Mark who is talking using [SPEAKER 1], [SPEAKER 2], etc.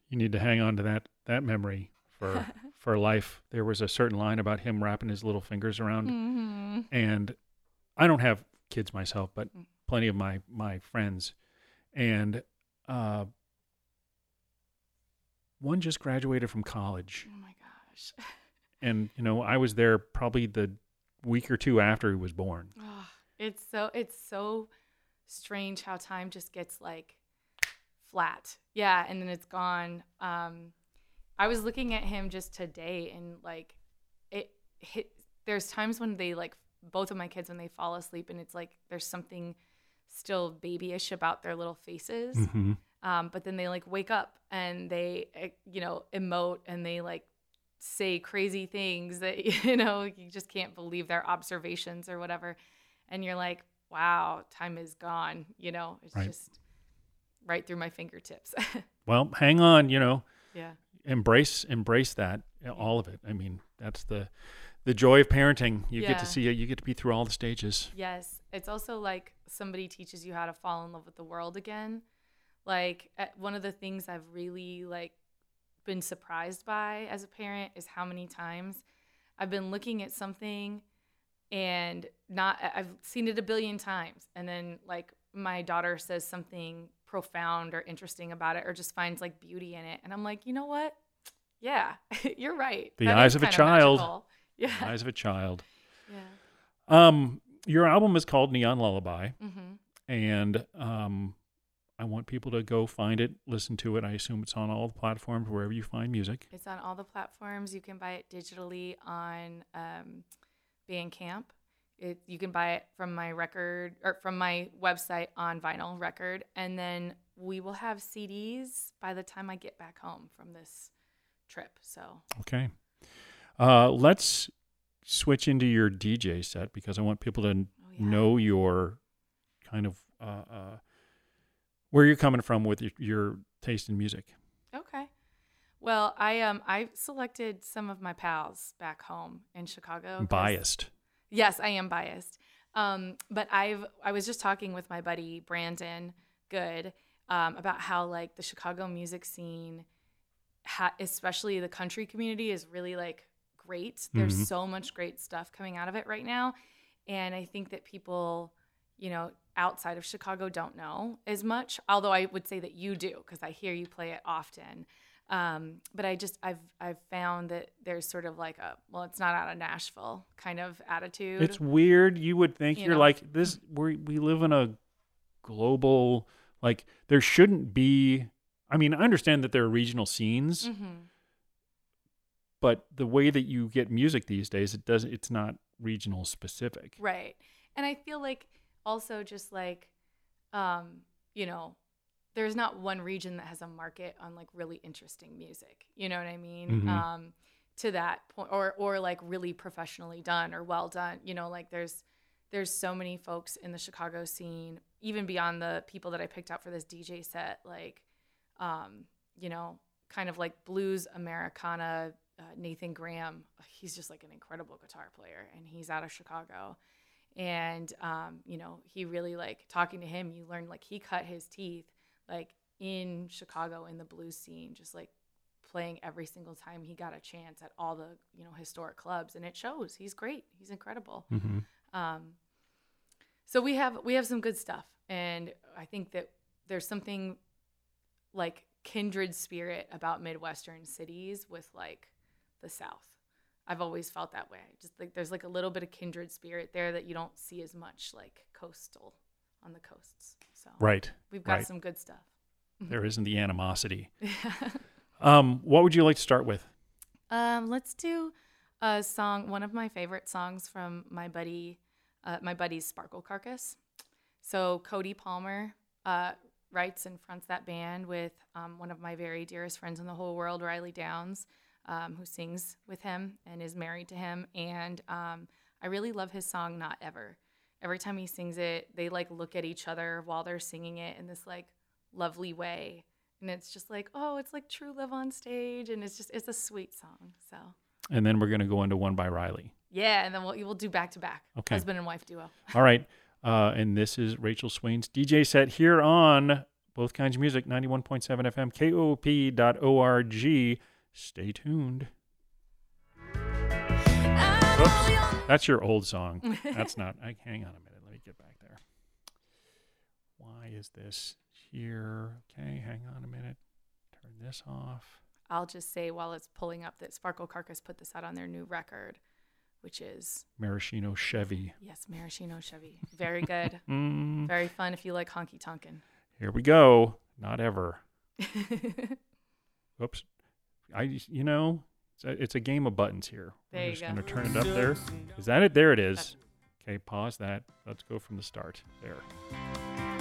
[SPEAKER 1] You need to hang on to that memory for life. There was a certain line about him wrapping his little fingers around,
[SPEAKER 2] Mm-hmm.
[SPEAKER 1] and I don't have kids myself, but plenty of my friends, and one just graduated from college,
[SPEAKER 2] Oh my gosh.
[SPEAKER 1] and I was there probably the week or two after he was born.
[SPEAKER 2] Oh, it's so strange how time just gets like flat. Yeah, and then it's gone. I was looking at him just today, and like it hit. There's times when they like both of my kids when they fall asleep, and it's like there's something still babyish about their little faces.
[SPEAKER 1] Mm-hmm.
[SPEAKER 2] But then they like wake up and they emote and they like say crazy things that you just can't believe their observations or whatever, and you're like, wow, time is gone. It's
[SPEAKER 1] Right.
[SPEAKER 2] just right through my fingertips.
[SPEAKER 1] Well, hang on,
[SPEAKER 2] Yeah.
[SPEAKER 1] embrace that, all of it. I mean, that's the joy of parenting. You get
[SPEAKER 2] Yeah.
[SPEAKER 1] to see it. You get to be through all the stages.
[SPEAKER 2] Yes. It's also like somebody teaches you how to fall in love with the world again. Like one of the things I've really like been surprised by as a parent is how many times I've been looking at something and I've seen it a billion times, and then like my daughter says something profound or interesting about it or just finds like beauty in it, and I'm like, you know what? Yeah, you're right.
[SPEAKER 1] The
[SPEAKER 2] That
[SPEAKER 1] eyes
[SPEAKER 2] is
[SPEAKER 1] of a
[SPEAKER 2] kinda
[SPEAKER 1] child.
[SPEAKER 2] magical. Yeah.
[SPEAKER 1] The eyes of a child.
[SPEAKER 2] Yeah.
[SPEAKER 1] Your album is called Neon Lullaby,
[SPEAKER 2] Mm-hmm.
[SPEAKER 1] and I want people to go find it, listen to it. I assume it's on all the platforms wherever you find music.
[SPEAKER 2] It's on all the platforms. You can buy it digitally on Bandcamp. You can buy it from my record or from my website on vinyl record, and then we will have CDs by the time I get back home from this trip. So
[SPEAKER 1] Okay. Let's switch into your DJ set because I want people to know your kind of where you're coming from with your taste in music.
[SPEAKER 2] Okay. Well, I selected some of my pals back home in Chicago.
[SPEAKER 1] Biased.
[SPEAKER 2] Yes, I am biased. But I was just talking with my buddy Brandon Good about how like the Chicago music scene, especially the country community, is really like great. There's so much great stuff coming out of it right now, and I think that people, outside of Chicago don't know as much. Although I would say that you do because I hear you play it often. But I've found that there's sort of like it's not out of Nashville kind of attitude.
[SPEAKER 1] It's weird. You would think you're
[SPEAKER 2] know?
[SPEAKER 1] like this. We live in a global, like there shouldn't be. I mean, I understand that there are regional scenes, but the way that you get music these days, it's not regional specific.
[SPEAKER 2] Right. And I feel like also just like, there's not one region that has a market on like really interesting music. You know what I mean? To that point, or like really professionally done or well done. Like there's so many folks in the Chicago scene, even beyond the people that I picked out for this DJ set, like, kind of like blues Americana. Nathan Graham, he's just like an incredible guitar player, and he's out of Chicago. And, he really like talking to him, you learn like he cut his teeth like in Chicago in the blues scene, just like playing every single time he got a chance at all the, historic clubs. And it shows. He's great. He's incredible. So we have some good stuff. And I think that there's something like kindred spirit about Midwestern cities with like the South. I've always felt that way. Just like there's like a little bit of kindred spirit there that you don't see as much like coastal on the coasts. So
[SPEAKER 1] Right.
[SPEAKER 2] We've got some good stuff.
[SPEAKER 1] There isn't the animosity. What would you like to start with?
[SPEAKER 2] Let's do a song, one of my favorite songs from my buddy's Sparkle Carcass. So Cody Palmer writes and fronts that band with one of my very dearest friends in the whole world, Riley Downs, who sings with him and is married to him. And I really love his song, Not Ever. Every time he sings it, they like look at each other while they're singing it in this like lovely way. And it's just like, oh, it's like true love on stage. And it's a sweet song. So.
[SPEAKER 1] And then we're going to go into One by Riley.
[SPEAKER 2] Yeah. And then we'll do back to back.
[SPEAKER 1] Okay.
[SPEAKER 2] Husband and wife duo.
[SPEAKER 1] All right. And this is Rachel Swain's DJ set here on Both kinds of music, 91.7 FM, KOOP.org. Stay tuned. Oops, that's your old song. That's not. Hang on a minute. Let me get back there. Why is this here? Okay, hang on a minute. Turn this off.
[SPEAKER 2] I'll just say while it's pulling up that Sparkle Carcass put this out on their new record, which is
[SPEAKER 1] Maraschino Chevy.
[SPEAKER 2] Yes, Maraschino Chevy. Very good. Very fun if you like honky tonkin'.
[SPEAKER 1] Here we go. Not ever. Oops. It's a game of buttons here.
[SPEAKER 2] There
[SPEAKER 1] We're
[SPEAKER 2] you
[SPEAKER 1] just
[SPEAKER 2] go.
[SPEAKER 1] going to turn it up there. Is that it? There it is. Okay, pause that. Let's go from the start. There.